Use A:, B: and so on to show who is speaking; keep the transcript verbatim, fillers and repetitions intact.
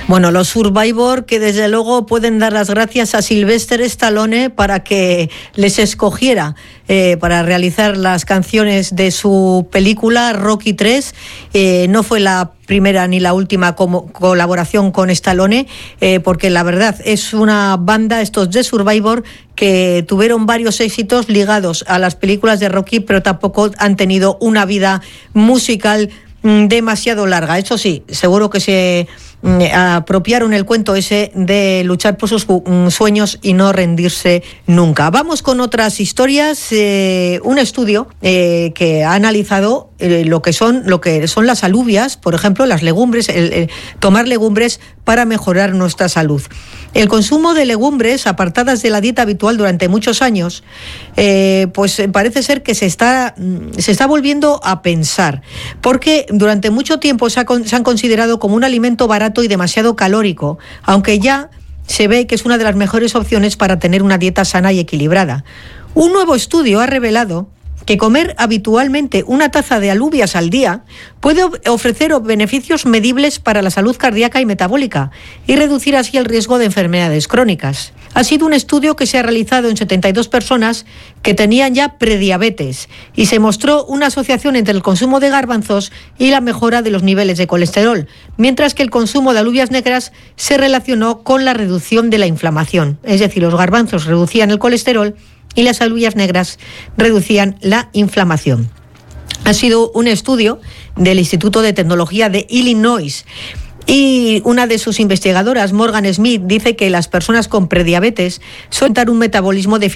A: Bueno, los Survivor, que desde luego pueden dar las gracias a Sylvester Stallone para que les escogiera eh, para realizar las canciones de su película Rocky tres. Eh, no fue la primera ni la última como colaboración con Stallone, eh, porque la verdad es una banda, estos de Survivor, que tuvieron varios éxitos ligados a las películas de Rocky, pero tampoco han tenido una vida musical demasiado larga. Eso sí, seguro que se apropiaron el cuento ese de luchar por sus sueños y no rendirse nunca. Vamos con otras historias. Eh, un estudio eh, que ha analizado eh, lo que son lo que son las alubias, por ejemplo, las legumbres, el, el, tomar legumbres para mejorar nuestra salud. El consumo de legumbres apartadas de la dieta habitual durante muchos años, eh, pues parece ser que se está se está volviendo a pensar, porque durante mucho tiempo se, ha, se han considerado como un alimento barato y demasiado calórico, aunque ya se ve que es una de las mejores opciones para tener una dieta sana y equilibrada. Un nuevo estudio ha revelado que comer habitualmente una taza de alubias al día puede ofrecer beneficios medibles para la salud cardíaca y metabólica y reducir así el riesgo de enfermedades crónicas. Ha sido un estudio que se ha realizado en setenta y dos personas que tenían ya prediabetes y se mostró una asociación entre el consumo de garbanzos y la mejora de los niveles de colesterol, mientras que el consumo de alubias negras se relacionó con la reducción de la inflamación. Es decir, los garbanzos reducían el colesterol y las alubias negras reducían la inflamación. Ha sido un estudio del Instituto de Tecnología de Illinois y una de sus investigadoras, Morgan Smith, dice que las personas con prediabetes suelen tener un metabolismo deficiente